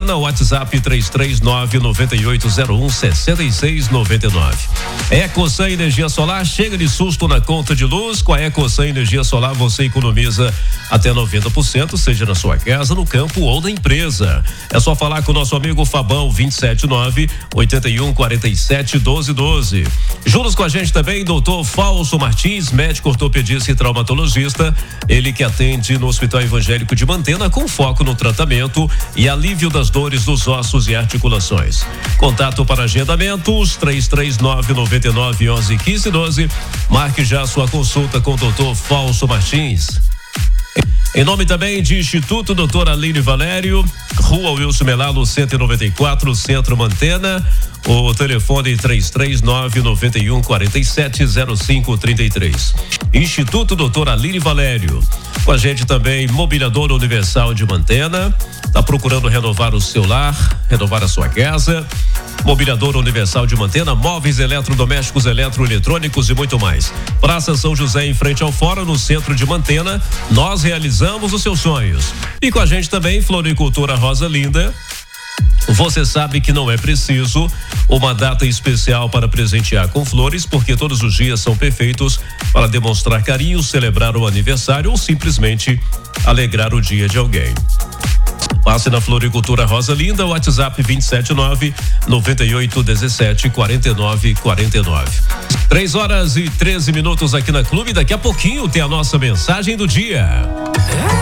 Mantena, WhatsApp 33998016699. Ecosan Energia Solar, chega de susto na conta de luz. Com a Ecosan Energia Solar você economiza até 90%, seja na sua casa, no campo ou na empresa. É só falar com o nosso amigo Fabão, 279-8147-1212. Juntos com a gente também, doutor Falso Martins, médico ortopedista e traumatologista. Ele que atende no Hospital Evangélico de Mantena com foco no tratamento e alívio das dores dos ossos e articulações. Contato para agendamentos 339-9911-1512. Marque já sua consulta com o doutor Falso Martins. Em nome também de Instituto Doutora Aline Valério, Rua Wilson Melalo 194, Centro Mantena. O telefone 33991470533. Instituto Doutora Aline Valério. Com a gente também Mobiliadora Universal de Mantena. Tá procurando renovar o seu lar, renovar a sua casa? Mobiliadora Universal de Mantena, móveis eletrodomésticos, eletroeletrônicos e muito mais. Praça São José, em frente ao Fórum, no centro de Mantena. Nós realizamos os seus sonhos. E com a gente também Floricultura Rosa Linda. Você sabe que não é preciso uma data especial para presentear com flores, porque todos os dias são perfeitos para demonstrar carinho, celebrar o aniversário ou simplesmente alegrar o dia de alguém. Passe na Floricultura Rosa Linda, WhatsApp 27998174949. 3h13 aqui na Clube. Daqui a pouquinho tem a nossa mensagem do dia.